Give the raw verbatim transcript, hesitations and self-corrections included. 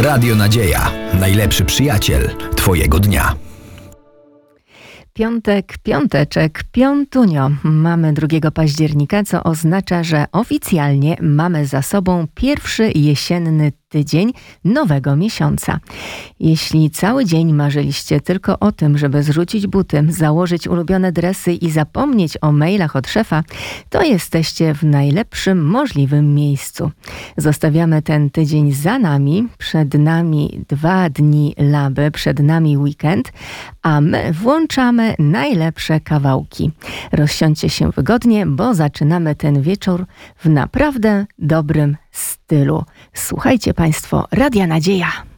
Radio Nadzieja. Najlepszy przyjaciel Twojego dnia. Piątek, piąteczek, piątunio. Mamy drugiego października, co oznacza, że oficjalnie mamy za sobą pierwszy jesienny tydzień nowego miesiąca. Jeśli cały dzień marzyliście tylko o tym, żeby zrzucić buty, założyć ulubione dresy i zapomnieć o mailach od szefa, to jesteście w najlepszym możliwym miejscu. Zostawiamy ten tydzień za nami, przed nami dwa dni laby, przed nami weekend, a my włączamy najlepsze kawałki. Rozsiądźcie się wygodnie, bo zaczynamy ten wieczór w naprawdę dobrym stylu. Słuchajcie Państwo Radia Nadzieja.